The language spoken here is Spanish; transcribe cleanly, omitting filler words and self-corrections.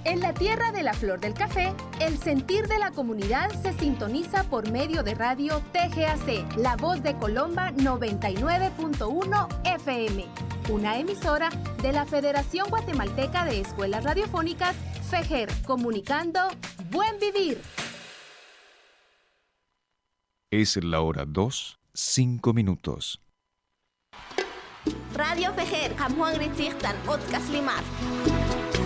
En la tierra de la flor del café, el sentir de la comunidad se sintoniza por medio de radio TGAC, La Voz de Colomba 99.1 FM, una emisora de la Federación Guatemalteca de Escuelas Radiofónicas, FEGER, comunicando Buen Vivir. Es la hora 2, 5 minutos. Radio FEGER, Juan Gritzigtan, Otkas Limar.